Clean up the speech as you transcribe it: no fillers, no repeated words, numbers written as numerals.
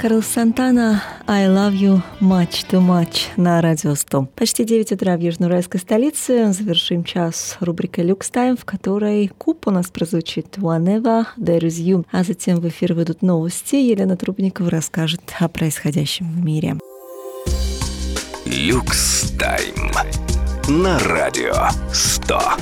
Карлос Сантана «I love you much too much» на Радио 100. Почти 9 утра в южноуральской столице. Завершим час рубрикой «Люкс Тайм», в которой куп у нас прозвучит «Whenever there is you». А затем в эфир выйдут новости. Елена Трубникова расскажет о происходящем в мире. «Люкс Тайм» на Радио 100.